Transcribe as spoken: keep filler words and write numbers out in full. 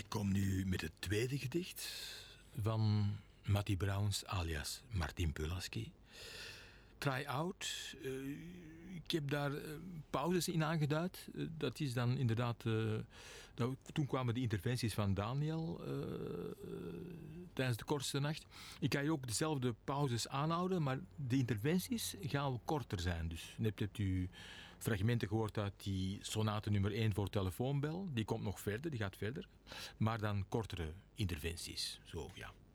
Ik kom nu met het tweede gedicht van Matty Browns alias Martin Pulaski. Try Out. Uh, ik heb daar uh, pauzes in aangeduid. Uh, dat is dan inderdaad... Uh, dat, toen kwamen de interventies van Daniel uh, uh, tijdens de kortste nacht. Ik kan je ook dezelfde pauzes aanhouden, maar de interventies gaan korter zijn. Dus net hebt u fragmenten gehoord uit die sonate nummer één voor telefoonbel. Die komt nog verder, die gaat verder. Maar dan kortere interventies. Zo, ja.